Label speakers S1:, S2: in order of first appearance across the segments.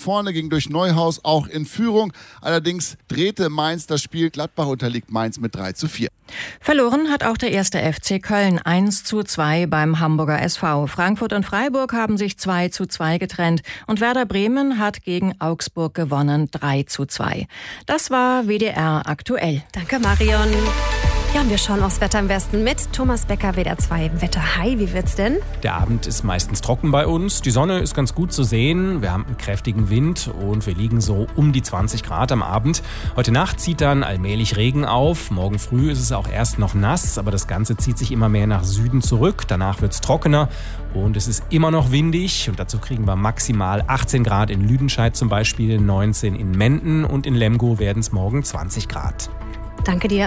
S1: vorne, ging durch Neuhaus auch in Führung. Allerdings drehte Mainz das Spiel. Gladbach unterliegt Mainz mit 3:4.
S2: Verloren hat auch der 1. FC Köln 1:2 beim Hamburger SV. Frankfurt und Freiburg haben sich 2:2 getrennt und Werder Bremen hat gegen Augsburg gewonnen 3:2. Das war WDR aktuell.
S3: Danke, Marion. Ja, und wir schauen aufs Wetter im Westen mit Thomas Becker, WDR 2 Wetter. Hi, wie wird's denn?
S4: Der Abend ist meistens trocken bei uns. Die Sonne ist ganz gut zu sehen. Wir haben einen kräftigen Wind und wir liegen so um die 20 Grad am Abend. Heute Nacht zieht dann allmählich Regen auf. Morgen früh ist es auch erst noch nass, aber das Ganze zieht sich immer mehr nach Süden zurück. Danach wird's trockener und es ist immer noch windig. Und dazu kriegen wir maximal 18 Grad in Lüdenscheid zum Beispiel, 19 in Menden und in Lemgo werden es morgen 20 Grad.
S3: Danke dir.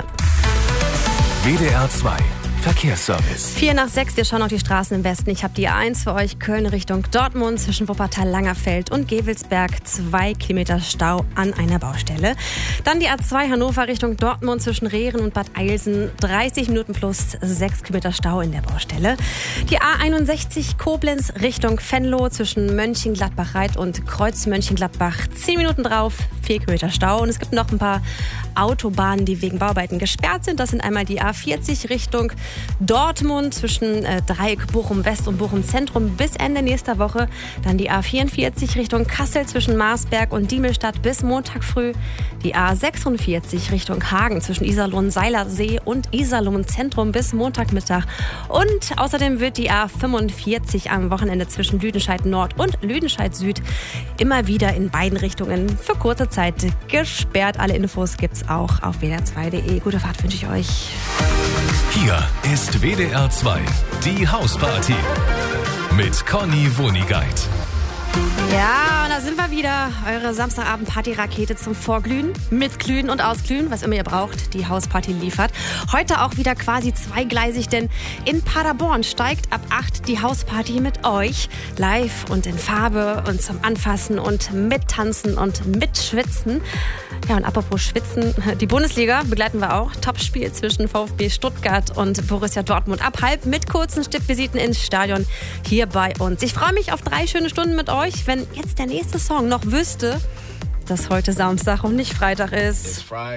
S5: WDR 2 Verkehrsservice.
S3: 5:45, wir schauen auf die Straßen im Westen. Ich habe die A1 für euch, Köln Richtung Dortmund, zwischen Wuppertal-Langerfeld und Gevelsberg, 2 Kilometer Stau an einer Baustelle. Dann die A2 Hannover Richtung Dortmund, zwischen Rehren und Bad Eilsen, 30 Minuten plus 6 Kilometer Stau in der Baustelle. Die A61 Koblenz Richtung Venlo, zwischen Mönchengladbach-Reit und Kreuz Mönchengladbach, 10 Minuten drauf, 4 Kilometer Stau. Und es gibt noch ein paar Autobahnen, die wegen Bauarbeiten gesperrt sind. Das sind einmal die A40 Richtung Dortmund zwischen Dreieck Bochum West und Bochum Zentrum bis Ende nächster Woche. Dann die A44 Richtung Kassel zwischen Marsberg und Diemelstadt bis Montag früh. Die A46 Richtung Hagen zwischen Iserlohn-Seilersee und Iserlohn-Zentrum bis Montagmittag. Und außerdem wird die A45 am Wochenende zwischen Lüdenscheid Nord und Lüdenscheid Süd immer wieder in beiden Richtungen für kurze Zeit gesperrt. Alle Infos gibt's auch auf wdr2.de. Gute Fahrt wünsche ich euch.
S5: Hier ist WDR 2, die Hausparty mit Conny Wonigkeit.
S3: Ja, und da sind wir wieder. Eure Samstagabend-Party-Rakete zum Vorglühen, Mitglühen und Ausglühen, was immer ihr braucht, die Hausparty liefert. Heute auch wieder quasi zweigleisig, denn in Paderborn steigt ab 8 die Hausparty mit euch. Live und in Farbe und zum Anfassen und mittanzen und mitschwitzen. Ja, und apropos Schwitzen, die Bundesliga begleiten wir auch. Topspiel zwischen VfB Stuttgart und Borussia Dortmund ab halb mit kurzen Stippvisiten ins Stadion hier bei uns. Ich freue mich auf 3 schöne Stunden mit euch. Wenn jetzt der nächste Song noch wüsste, dass heute Samstag und nicht Freitag ist.